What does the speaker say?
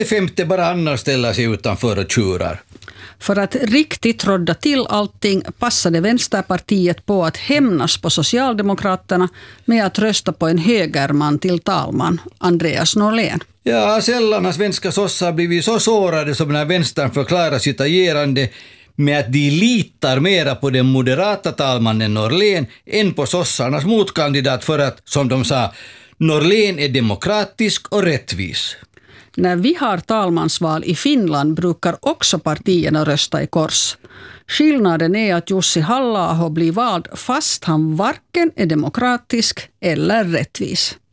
Det femte bara annars ställer sig utanför och tjurar. För att riktigt rodda till allting passade Vänsterpartiet på att hämnas på Socialdemokraterna med att rösta på en högerman till talman, Andreas Norlén. Ja, sällan har svenska sossar blivit så sårade som när vänstern förklarar sitt agerande med att de litar mera på den moderata talmannen Norlén än på sossarnas motkandidat för att, som de sa, Norlén är demokratisk och rättvis. När vi har talmansval i Finland brukar också partierna rösta i kors. Skillnaden är att Jussi Halla-aho blir vald fast han varken är demokratisk eller rättvis.